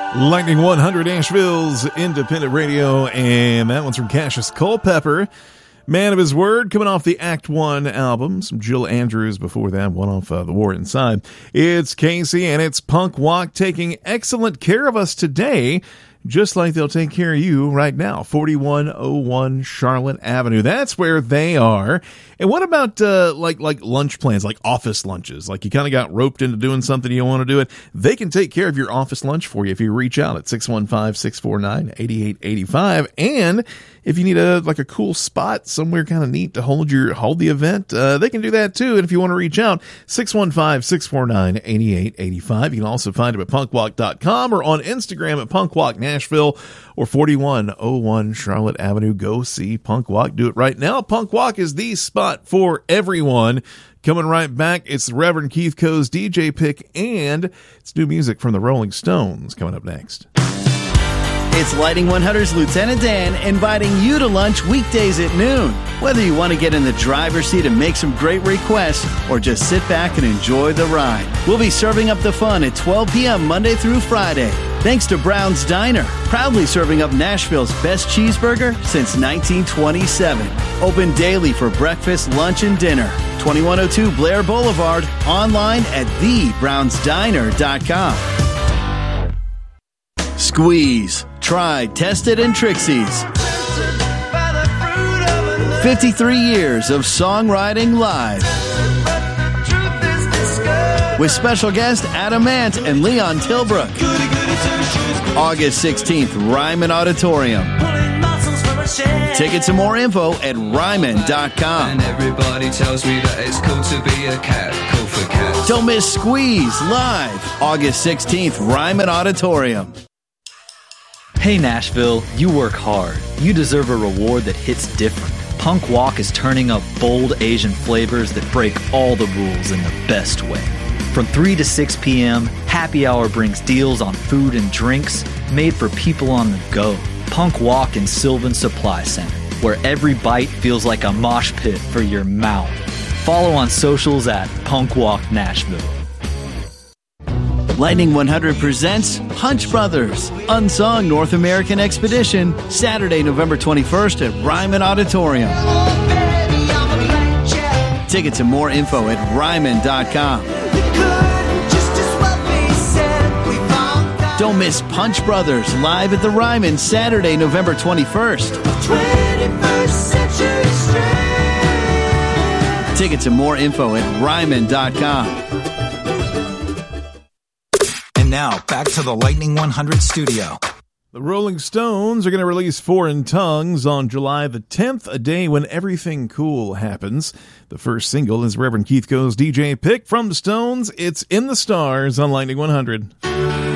Lightning 100, Asheville's independent radio, and that one's from Cassius Culpepper. Man of His Word, coming off the Act 1 album. Some Jill Andrews before that, one off The War Inside. It's Casey, and it's Punk Walk taking excellent care of us today, just like they'll take care of you right now. 4101 Charlotte Avenue. That's where they are. And what about like lunch plans, like office lunches? Like you kind of got roped into doing something, you don't want to do it. They can take care of your office lunch for you if you reach out at 615-649-8885. And if you need a cool spot somewhere kind of neat to hold the event, they can do that too. And if you want to reach out, 615-649-8885. You can also find them at punkwalk.com or on Instagram at Punkwalk Nashville or 4101 Charlotte Avenue. Go see Punk Walk. Do it right now. Punk Walk is the spot for everyone. Coming right back, it's the Reverend Keith Coe's DJ pick, and it's new music from the Rolling Stones coming up next. It's Lightning 100's Lieutenant Dan inviting you to lunch weekdays at noon. Whether you want to get in the driver's seat and make some great requests or just sit back and enjoy the ride, we'll be serving up the fun at 12 p.m. Monday through Friday. Thanks to Brown's Diner, proudly serving up Nashville's best cheeseburger since 1927. Open daily for breakfast, lunch, and dinner. 2102 Blair Boulevard, online at thebrownsdiner.com. Squeeze. Tried, tested, and Trixie's. 53 years of songwriting live. With special guest Adam Ant and Leon Tilbrook. August 16th, Ryman Auditorium. Tickets and more info at ryman.com. And everybody tells me that it's cool to be a cat. Cool for cats. Don't miss Squeeze live, August 16th, Ryman Auditorium. Hey Nashville, you work hard. You deserve a reward that hits different. Punk Walk is turning up bold Asian flavors that break all the rules in the best way. From 3 to 6 p.m., Happy Hour brings deals on food and drinks made for people on the go. Punk Walk in Sylvan Supply Center, where every bite feels like a mosh pit for your mouth. Follow on socials at Punk Walk Nashville. Lightning 100 presents Punch Brothers, Unsung North American Expedition, Saturday, November 21st at Ryman Auditorium. Tickets and more info at ryman.com. Don't miss Punch Brothers live at the Ryman, Saturday, November 21st. Tickets and more info at ryman.com. Now, back to the Lightning 100 studio. The Rolling Stones are going to release Foreign Tongues on July the 10th, a day when everything cool happens. The first single is Reverend Keith Coe's DJ pick from the Stones. It's In the Stars on Lightning 100.